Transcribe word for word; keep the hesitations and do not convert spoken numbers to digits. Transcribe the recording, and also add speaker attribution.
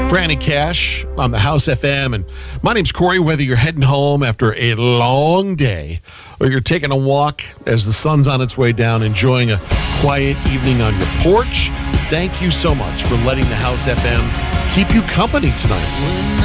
Speaker 1: Franny Cash on the House F M. And my name's Corey. Whether you're heading home after a long day or you're taking a walk as the sun's on its way down, enjoying a quiet evening on your porch, thank you so much for letting the House F M keep you company tonight.